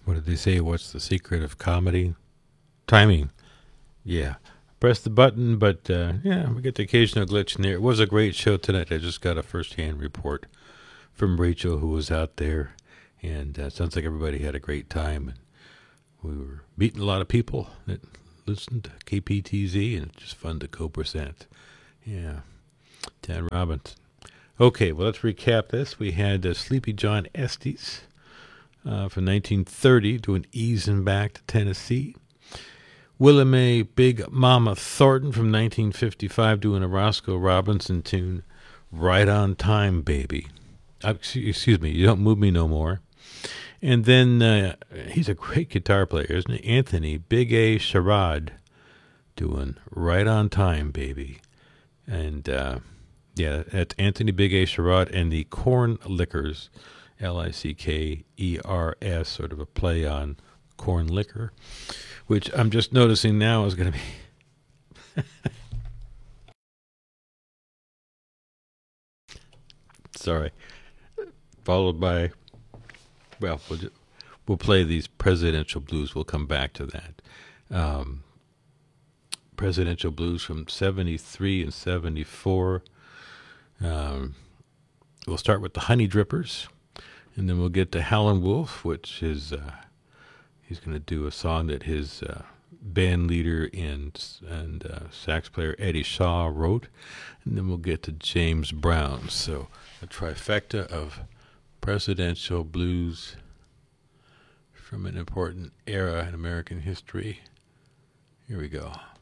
What did they say? What's the secret of comedy? Timing. Yeah. Press the button, but yeah, we get the occasional glitch in there. It was a great show tonight. I just got a first-hand report from Rachel, who was out there, and sounds like everybody had a great time. And we were meeting a lot of people that listened to KPTZ, and it's just fun to co-present. Yeah. Dan Robbins. Okay, well, let's recap this. We had Sleepy John Estes from 1930 doing Easing Back to Tennessee. Willa Mae Big Mama Thornton from 1955 doing a Roscoe Robinson tune, Right on Time, Baby. Excuse me, You Don't Move Me No More. And then he's a great guitar player, isn't he? Anthony Big A Sherrod doing Right on Time, Baby. And yeah, that's Anthony Big A Sherrod and the Corn Lickers, Lickers, sort of a play on corn liquor, which I'm just noticing now is going to be sorry, followed by, well, we'll play these presidential blues. We'll come back to that. Presidential blues from 73 and 74. We'll start with the Honey Drippers, and then we'll get to Howlin' Wolf, which is he's going to do a song that his band leader and sax player Eddie Shaw wrote, and then we'll get to James Brown. So a trifecta of presidential blues from an important era in American history. Here we go.